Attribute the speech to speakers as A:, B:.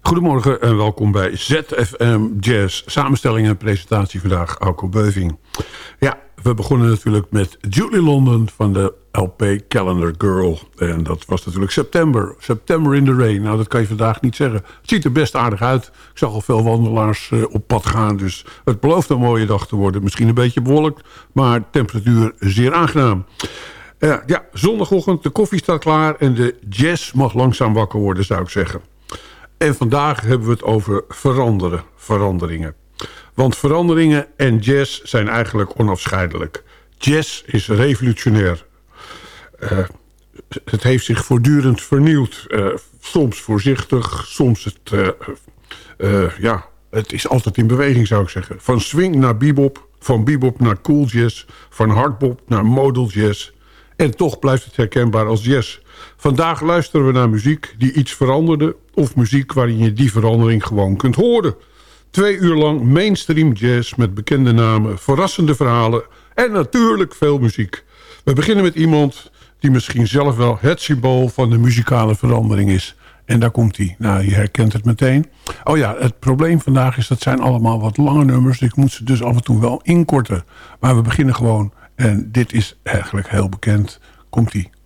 A: Goedemorgen en welkom bij ZFM Jazz. Samenstelling en presentatie vandaag, Auko Beuving. Ja, we begonnen natuurlijk met Julie London van de LP Calendar Girl. En dat was natuurlijk september. September in the Rain. Nou, dat kan je vandaag niet zeggen. Het ziet er best aardig uit. Ik zag al veel wandelaars op pad gaan. Dus het belooft een mooie dag te worden. Misschien een beetje bewolkt, maar temperatuur zeer aangenaam. Ja, zondagochtend, de koffie staat klaar en de jazz mag langzaam wakker worden, zou ik zeggen. En vandaag hebben we het over veranderingen. Want veranderingen en jazz zijn eigenlijk onafscheidelijk. Jazz is revolutionair. Het heeft zich voortdurend vernieuwd. Soms voorzichtig, soms het is altijd in beweging, zou ik zeggen. Van swing naar bebop, van bebop naar cool jazz, van hardbop naar modal jazz. En toch blijft het herkenbaar als jazz. Vandaag luisteren we naar muziek die iets veranderde, of muziek waarin je die verandering gewoon kunt horen. 2 uur lang mainstream jazz met bekende namen, verrassende verhalen en natuurlijk veel muziek. We beginnen met iemand die misschien zelf wel het symbool van de muzikale verandering is. En daar komt hij. Nou, je herkent het meteen. Oh ja, het probleem vandaag is dat zijn allemaal wat lange nummers. Ik moet ze dus af en toe wel inkorten. Maar we beginnen gewoon. En dit is eigenlijk heel bekend. Komt-ie.